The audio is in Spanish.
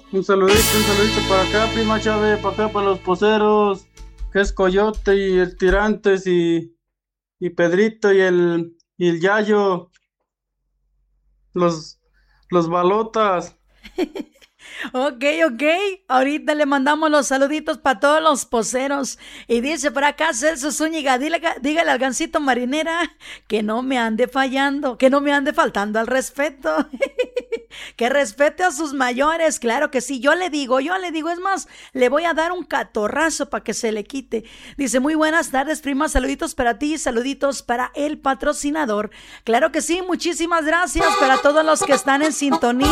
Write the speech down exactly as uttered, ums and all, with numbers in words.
Un saludito, un saludito para acá, prima Chávez, para acá, para los poseros, que es Coyote y el Tirantes y, y Pedrito y el, y el Yayo, los, los Balotas. Ok, ok. Ahorita le mandamos los saluditos para todos los poseros. Y dice por acá Celso Zúñiga, dile, dígale al Gancito Marinera que no me ande fallando, que no me ande faltando al respeto. Que respete a sus mayores, claro que sí. Yo le digo, yo le digo, es más, le voy a dar un catorrazo para que se le quite. Dice, muy buenas tardes, prima. Saluditos para ti, saluditos para el patrocinador. Claro que sí, muchísimas gracias para todos los que están en sintonía.